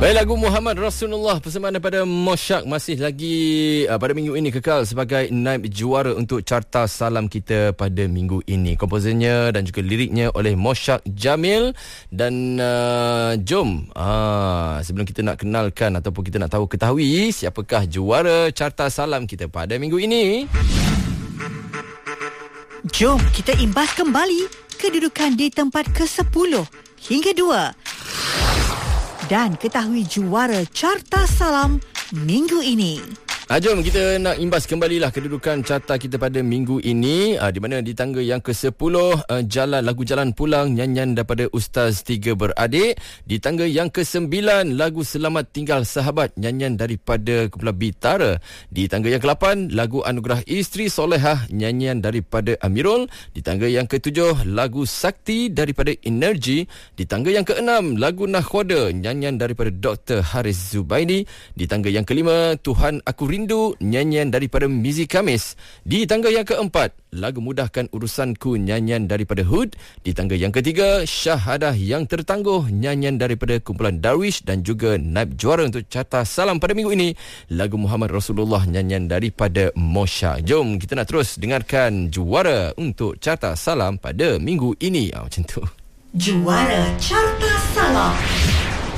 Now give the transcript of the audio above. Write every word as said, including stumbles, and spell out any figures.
Baik, lagu Muhammad Rasulullah persembahan daripada Mosyak masih lagi uh, pada minggu ini kekal sebagai naib juara untuk Carta Salam kita pada minggu ini. Komposernya dan juga liriknya oleh Mosyak Jamil. Dan uh, jom uh, sebelum kita nak kenalkan ataupun kita nak tahu ketahui siapakah juara Carta Salam kita pada minggu ini, jom kita imbas kembali kedudukan di tempat ke sepuluh hingga dua dan ketahui juara Carta Salam minggu ini. Ah, jom kita nak imbas kembalilah kedudukan carta kita pada minggu ini, ah, di mana di tangga yang ke sepuluh ah, jalan lagu Jalan Pulang nyanyian daripada Ustaz Tiga Beradik. Di tangga yang ke sembilan lagu Selamat Tinggal Sahabat nyanyian daripada kumpulan Bitara. Di tangga yang ke lapan lagu Anugerah Isteri Solehah nyanyian daripada Amirul. Di tangga yang ke tujuh lagu Sakti daripada Energy. Di tangga yang ke enam lagu Nakhwada nyanyian daripada Doktor Haris Zubaidi. Di tangga yang ke lima Tuhan Aku Rindu nyanyian daripada Mizi Kamis. Di tangga yang keempat lagu Mudahkan Urusanku nyanyian daripada Hood. Di tangga yang ketiga Syahadah Yang Tertangguh nyanyian daripada kumpulan Darwish. Dan juga naib juara untuk Carta Salam pada minggu ini lagu Muhammad Rasulullah nyanyian daripada Mosyak. Jom kita nak terus dengarkan juara untuk Carta Salam pada minggu ini. Ah, macam tu. Juara Carta Salam.